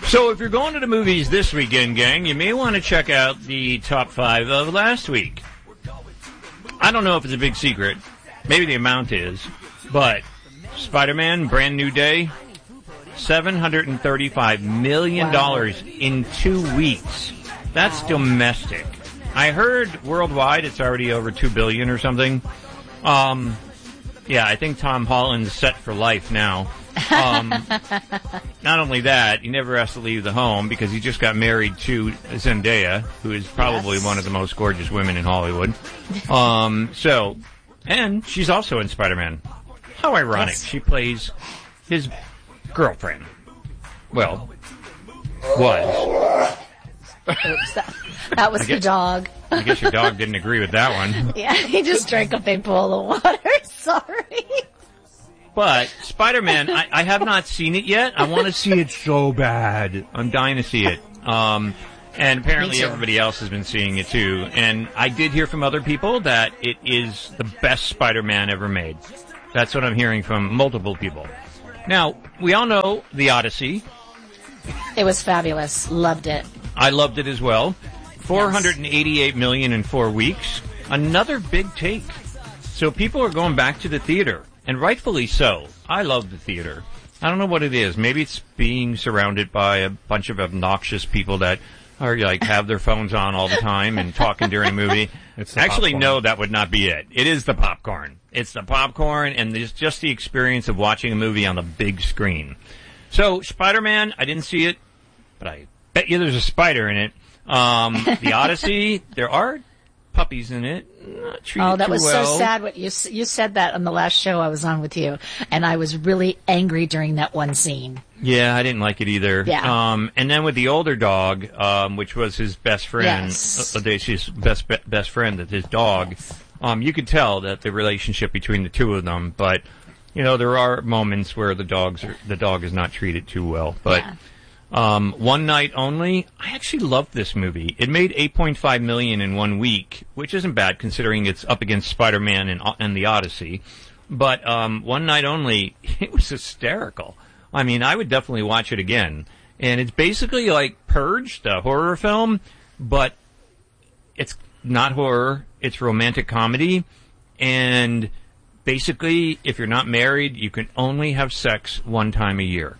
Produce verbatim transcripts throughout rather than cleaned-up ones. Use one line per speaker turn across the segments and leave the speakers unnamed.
So if you're going to the movies this weekend, gang, you may want to check out the top five of last week. I don't know if it's a big secret. Maybe the amount is. But Spider-Man, Brand New Day, seven hundred thirty-five million dollars wow. in two weeks. That's domestic. I heard worldwide it's already over two billion dollars or something. Um, yeah, I think Tom Holland's set for life now. Um, not only that, he never has to leave the home because he just got married to Zendaya, who is probably yes. one of the most gorgeous women in Hollywood. Um, so, and she's also in Spider-Man. How ironic. Yes. She plays his girlfriend. Well, was.
Oops, that, that was
guess,
the dog.
I guess your dog didn't agree with that one.
Yeah, he just drank a big bowl of water. Sorry.
But Spider-Man, I, I have not seen it yet. I want to see it so bad. I'm dying to see it. Um, and apparently everybody else has been seeing it too. And I did hear from other people that it is the best Spider-Man ever made. That's what I'm hearing from multiple people. Now, we all know The Odyssey.
It was fabulous. Loved it.
I loved it as well. four hundred eighty-eight million dollars in four weeks. Another big take. So people are going back to the theater. And rightfully so. I love the theater. I don't know what it is. Maybe it's being surrounded by a bunch of obnoxious people that are like have their phones on all the time and talking during a movie. It's Actually, popcorn. No, that would not be it. It is the popcorn. It's the popcorn, and it's just the experience of watching a movie on the big screen. So, Spider-Man, I didn't see it, but I bet you there's a spider in it. Um, the Odyssey, there are puppies in it. Not treated
oh, that
too
was
well.
so sad. What you you said that on the last show I was on with you, and I was really angry during that one scene.
Yeah, I didn't like it either.
Yeah.
Um, and then with the older dog, um, which was his best friend,
yes.
uh, his best best friend, that his dog, um, you could tell that the relationship between the two of them. But you know, there are moments where the dogs are, the dog is not treated too well. But
yeah.
um, One Night Only, I actually loved this movie. It made eight point five million dollars in one week, which isn't bad considering it's up against Spider-Man and, and the Odyssey. But um, One Night Only, it was hysterical. I mean, I would definitely watch it again. And it's basically like Purge, the horror film, but it's not horror. It's romantic comedy. And basically, if you're not married, you can only have sex one time a year.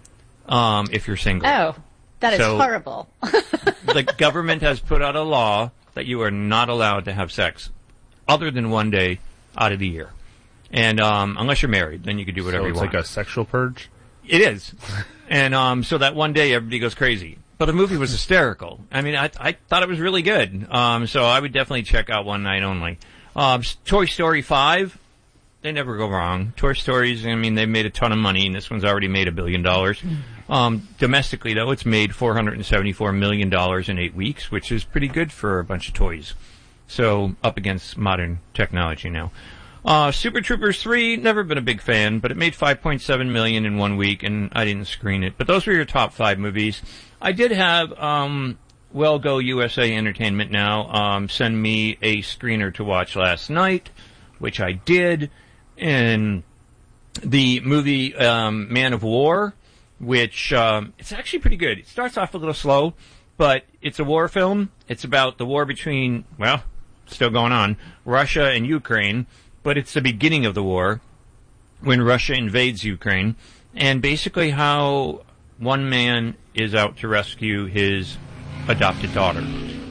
Um, if you're single.
Oh, that is
so,
horrible.
The government has put out a law that you are not allowed to have sex other than one day out of the year. And um, unless you're married, then you can do whatever
so
you
it's
want.
It's like a sexual purge?
It is. And um, so that one day, everybody goes crazy. But the movie was hysterical. I mean, I, I thought it was really good. Um, so I would definitely check out One Night Only. Um, Toy Story five, they never go wrong. Toy Stories, I mean, they've made a ton of money, and this one's already made a billion dollars. Um, domestically, though, it's made four hundred seventy-four million dollars in eight weeks, which is pretty good for a bunch of toys. So, up against modern technology now. Uh, Super Troopers three, never been a big fan, but it made five point seven million dollars in one week, and I didn't screen it. But those were your top five movies. I did have, um, Well Go U S A Entertainment now, um, send me a screener to watch last night, which I did, and the movie, um, Man of War, which, um, it's actually pretty good. It starts off a little slow, but it's a war film. It's about the war between, well, still going on, Russia and Ukraine. But it's the beginning of the war when Russia invades Ukraine, and basically how one man is out to rescue his adopted daughter.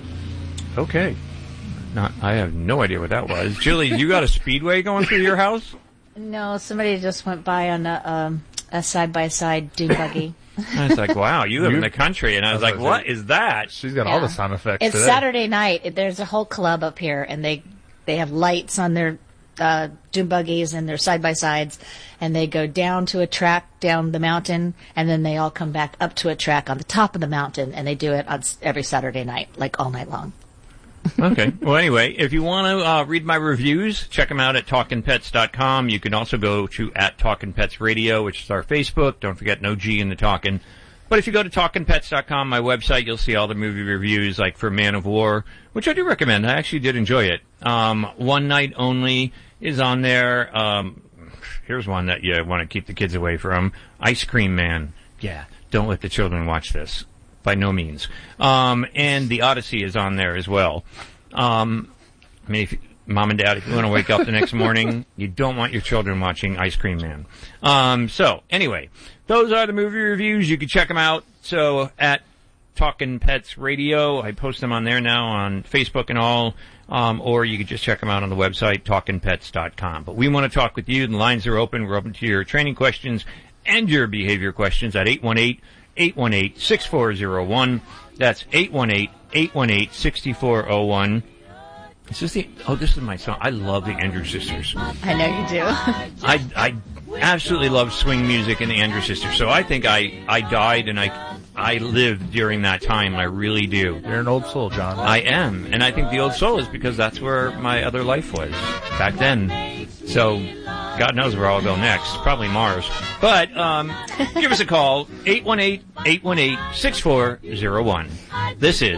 Okay. Not, I have no idea what that was. Julie, you got a speedway going through your house?
No, somebody just went by on a, um, a side-by-side dune buggy.
I was like, wow, you live in the country. And I was like, what is that?
She's got
yeah.
all the sound effects
It's
today.
Saturday night. There's a whole club up here, and they they have lights on their Uh, dune buggies and their side-by-sides, and they go down to a track down the mountain, and then they all come back up to a track on the top of the mountain, and they do it on every Saturday night, like all night long.
Okay. Well, anyway, if you want to uh, read my reviews, check them out at talkin pets dot com. You can also go to at Talkin' Pets Radio, which is our Facebook. Don't forget no G in the Talkin'. But if you go to talkin pets dot com, my website, you'll see all the movie reviews, like for Man of War, which I do recommend. I actually did enjoy it. Um, One Night Only is on there. Um, here's one that you want to keep the kids away from. Ice Cream Man. Yeah, don't let the children watch this. By no means. Um, and the Odyssey is on there as well. Um, I mean, if, Mom and Dad, if you want to wake up the next morning, you don't want your children watching Ice Cream Man. Um, so, anyway, those are the movie reviews. You can check them out. So, at Talkin' Pets Radio, I post them on there now on Facebook and all. Um, or you can just check them out on the website, talkin pets dot com. But we want to talk with you. The lines are open. We're open to your training questions and your behavior questions at eight one eight, eight one eight, six four zero one. That's eight one eight, eight one eight, six four zero one. Is this the, oh, this is my song. I love the Andrews Sisters.
I know you do.
I, I absolutely love swing music and the Andrews Sisters. So I think I, I died and I, I lived during that time. I really do.
You're an old soul, John.
I am. And I think the old soul is because that's where my other life was back then. So God knows where I'll go next. Probably Mars. But um, give us a call, eight one eight, eight one eight, six four zero one. This is